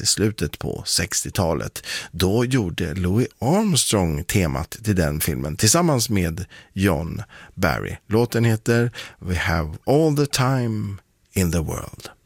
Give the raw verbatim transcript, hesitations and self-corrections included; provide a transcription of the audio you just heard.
i slutet på sextiotalet. Då gjorde Louis Armstrong temat till den filmen tillsammans med John Barry. Låten heter We Have All the Time in the World.